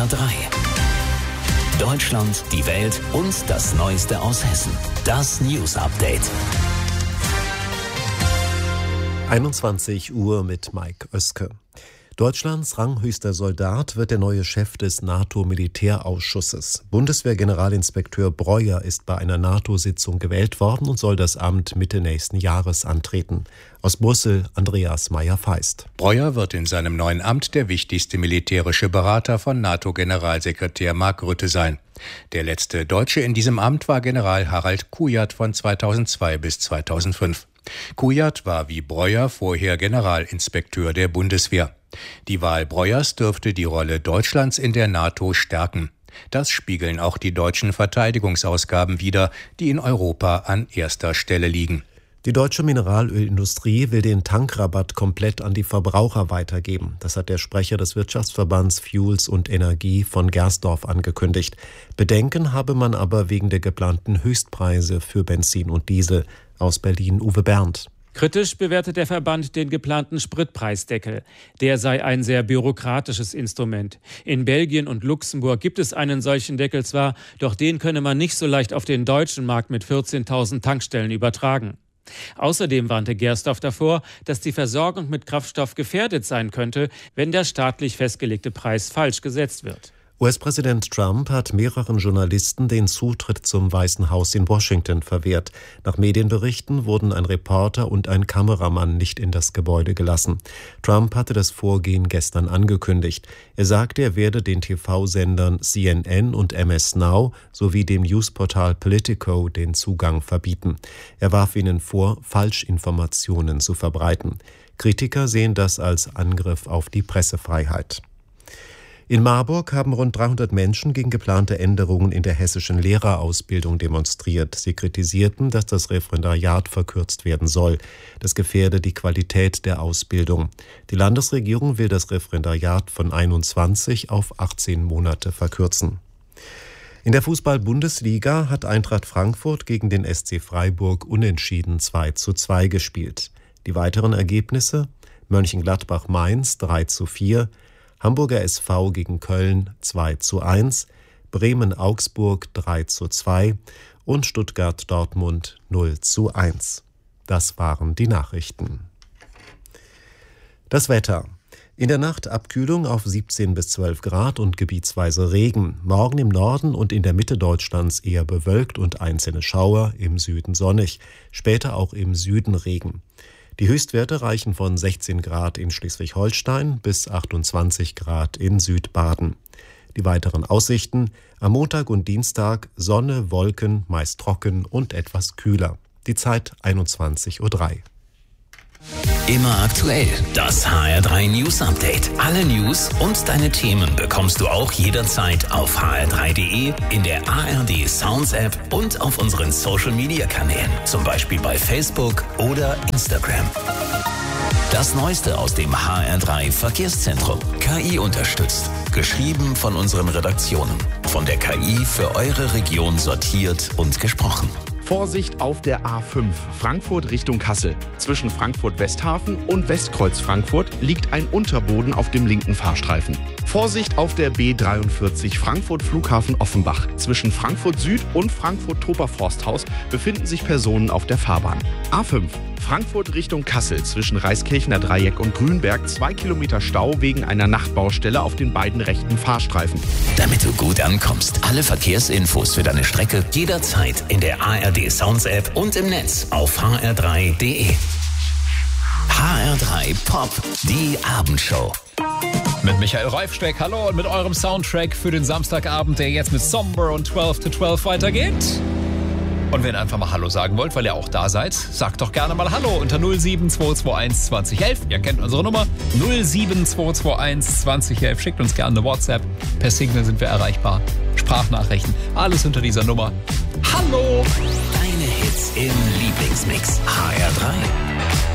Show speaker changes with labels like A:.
A: HR3. Deutschland, die Welt und das Neueste aus Hessen. Das News Update.
B: 21 Uhr mit Mike Oeske. Deutschlands ranghöchster Soldat wird der neue Chef des NATO-Militärausschusses. Bundeswehr-Generalinspekteur Breuer ist bei einer NATO-Sitzung gewählt worden und soll das Amt Mitte nächsten Jahres antreten. Aus Brüssel Andreas Meyer-Feist.
C: Breuer wird in seinem neuen Amt der wichtigste militärische Berater von NATO-Generalsekretär Mark Rutte sein. Der letzte Deutsche in diesem Amt war General Harald Kujat von 2002 bis 2005. Kujat war wie Breuer vorher Generalinspekteur der Bundeswehr. Die Wahl Breuers dürfte die Rolle Deutschlands in der NATO stärken. Das spiegeln auch die deutschen Verteidigungsausgaben wider, die in Europa an erster Stelle liegen.
B: Die deutsche Mineralölindustrie will den Tankrabatt komplett an die Verbraucher weitergeben. Das hat der Sprecher des Wirtschaftsverbands Fuels und Energie von Gersdorf angekündigt. Bedenken habe man aber wegen der geplanten Höchstpreise für Benzin und Diesel. Aus Berlin Uwe Berndt.
D: Kritisch bewertet der Verband den geplanten Spritpreisdeckel. Der sei ein sehr bürokratisches Instrument. In Belgien und Luxemburg gibt es einen solchen Deckel zwar, doch den könne man nicht so leicht auf den deutschen Markt mit 14.000 Tankstellen übertragen. Außerdem warnte Gersdorf davor, dass die Versorgung mit Kraftstoff gefährdet sein könnte, wenn der staatlich festgelegte Preis falsch gesetzt wird.
B: US-Präsident Trump hat mehreren Journalisten den Zutritt zum Weißen Haus in Washington verwehrt. Nach Medienberichten wurden ein Reporter und ein Kameramann nicht in das Gebäude gelassen. Trump hatte das Vorgehen gestern angekündigt. Er sagte, er werde den TV-Sendern CNN und MS Now sowie dem Newsportal Politico den Zugang verbieten. Er warf ihnen vor, Falschinformationen zu verbreiten. Kritiker sehen das als Angriff auf die Pressefreiheit. In Marburg haben rund 300 Menschen gegen geplante Änderungen in der hessischen Lehrerausbildung demonstriert. Sie kritisierten, dass das Referendariat verkürzt werden soll. Das gefährde die Qualität der Ausbildung. Die Landesregierung will das Referendariat von 21 auf 18 Monate verkürzen. In der Fußball-Bundesliga hat Eintracht Frankfurt gegen den SC Freiburg unentschieden 2:2 gespielt. Die weiteren Ergebnisse: Mönchengladbach-Mainz 3:4, Hamburger SV gegen Köln 2:1, Bremen-Augsburg 3:2 und Stuttgart-Dortmund 0:1. Das waren die Nachrichten. Das Wetter. In der Nacht Abkühlung auf 17 bis 12 Grad und gebietsweise Regen. Morgen im Norden und in der Mitte Deutschlands eher bewölkt und einzelne Schauer, im Süden sonnig. Später auch im Süden Regen. Die Höchstwerte reichen von 16 Grad in Schleswig-Holstein bis 28 Grad in Südbaden. Die weiteren Aussichten: am Montag und Dienstag Sonne, Wolken, meist trocken und etwas kühler. Die Zeit 21:03 Uhr.
A: Immer aktuell. Das HR3 News Update. Alle News und deine Themen bekommst du auch jederzeit auf hr3.de, in der ARD Sounds App und auf unseren Social Media Kanälen, zum Beispiel bei Facebook oder Instagram. Das Neueste aus dem HR3 Verkehrszentrum. KI unterstützt. Geschrieben von unseren Redaktionen. Von der KI für eure Region sortiert und gesprochen.
E: Vorsicht auf der A5, Frankfurt Richtung Kassel. Zwischen Frankfurt-Westhafen und Westkreuz Frankfurt liegt ein Unterboden auf dem linken Fahrstreifen. Vorsicht auf der B43, Frankfurt Flughafen Offenbach. Zwischen Frankfurt Süd und Frankfurt Troper-Forsthaus befinden sich Personen auf der Fahrbahn. A5, Frankfurt Richtung Kassel. Zwischen Reiskirchener Dreieck und Grünberg 2 Kilometer Stau wegen einer Nachtbaustelle auf den beiden rechten Fahrstreifen.
A: Damit du gut ankommst, alle Verkehrsinfos für deine Strecke jederzeit in der ARD Sounds App und im Netz auf hr3.de. HR3 Pop, die Abendshow.
F: Mit Michael Reifsteck, hallo, und mit eurem Soundtrack für den Samstagabend, der jetzt mit Somber und 12 to 12 weitergeht. Und wenn ihr einfach mal Hallo sagen wollt, weil ihr auch da seid, sagt doch gerne mal Hallo unter 07221 2011. Ihr kennt unsere Nummer 07221 2011. Schickt uns gerne eine WhatsApp. Per Signal sind wir erreichbar. Sprachnachrichten, alles unter dieser Nummer. Hallo!
A: Deine Hits im Lieblingsmix. HR3.